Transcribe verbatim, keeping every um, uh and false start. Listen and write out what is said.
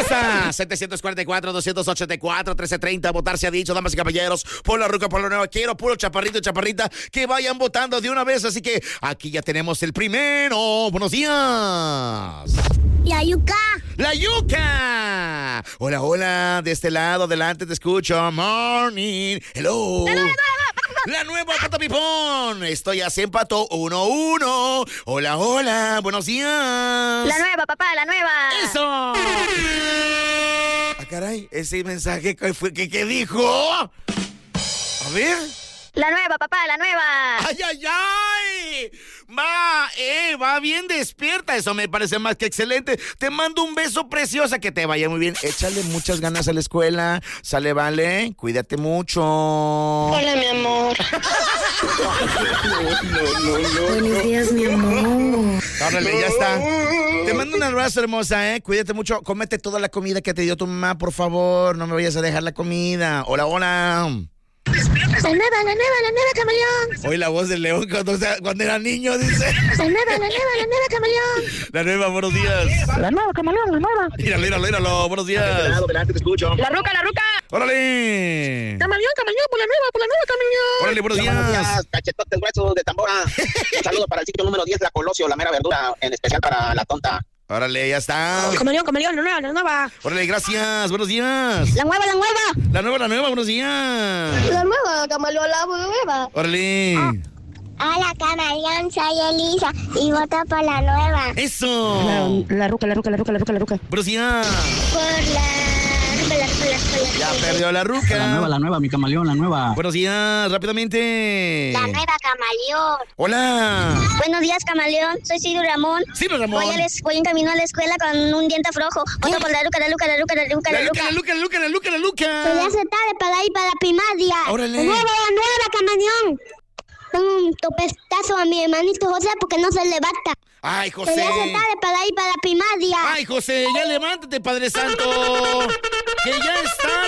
WhatsApp, setecientos cuarenta y cuatro, doscientos ochenta y cuatro, trece treinta. Votar se ha dicho, damas y caballeros. Por la ruca, por la nueva. Quiero puro chaparrito y chaparrita que vayan votando de una vez. Así que aquí ya tenemos el primero. Buenos días. La yuca. La yuca. Hola, hola. De este lado, adelante, te escucho. Morning. Hello. La nueva Pata Pipón. Estoy a cien pato uno uno. Hola, hola. Buenos días. La nueva, papá, la nueva. ¡Eso! Ah, caray, ese mensaje, ¿qué fue? ¿Qué, qué dijo? A ver. La nueva, papá, la nueva. ¡Ay, ay, ay! Va, eh, va bien despierta. Eso me parece más que excelente. Te mando un beso preciosa, que te vaya muy bien. Échale muchas ganas a la escuela. Sale, vale. Cuídate mucho. Hola, mi amor. No, no, no, no. Buenos días, mi amor. Órale, ya está. Te mando un abrazo, hermosa, ¿eh? Cuídate mucho. Cómete toda la comida que te dio tu mamá, por favor. No me vayas a dejar la comida. Hola, hola. La nueva, la nueva, la nueva, camaleón. Oye, la voz del león cuando, o sea, cuando era niño, dice. La nueva, la nueva, la nueva, camaleón. La nueva, buenos días. La nueva, camaleón, la nueva. Míralo, míralo, míralo, buenos días. Adelante, te escucho. La ruca, la ruca. Órale. Camaleón, camaleón, por la nueva, por la nueva, camaleón. Órale, buenos Buenos días. días, cachetotes gruesos de tambora. Un saludo para el sitio número diez, La Colosio, la mera verdura, en especial para la tonta. Órale, ya está. Camaleón, camaleón, la nueva, la nueva. Órale, gracias, buenos días. La nueva, la nueva. La nueva, la nueva, buenos días. La nueva, camaleón, la nueva. Órale. Hola, camaleón, soy Elisa y voto por la nueva. Eso. La, la ruca, la ruca, la ruca, la ruca, la ruca. Buenos días. Por la ruca, la ruca, la ruca. Ya perdió la ruca. La nueva, la nueva, mi camaleón, la nueva. Buenos días, rápidamente. La nueva, camaleón. Hola. Buenos días, camaleón. Soy Ciro Ramón. Ciro Ramón. Voy, a les, voy en camino a la escuela con un diente flojo. Voto por la ruca, la ruca, la ruca, la ruca, La la Luca, ruca. la Luca, la Luca, la Luca, la Voy a Luca. hacer tarde para ir para la primaria. Órale. La nueva, la nueva, camaleón. Un topestazo a mi hermanito José porque no se levanta. Ay, Voy a hacer José. tarde para ir para la primaria. Ay, José, ya levántate, Padre Santo. Que ya está.